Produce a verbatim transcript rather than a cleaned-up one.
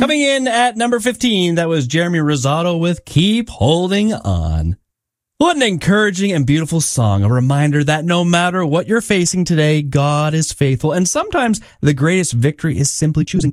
Coming in at number fifteen, that was Jeremy Rosado with Keep Holding On. What an encouraging and beautiful song. A reminder that no matter what you're facing today, God is faithful. And sometimes the greatest victory is simply choosing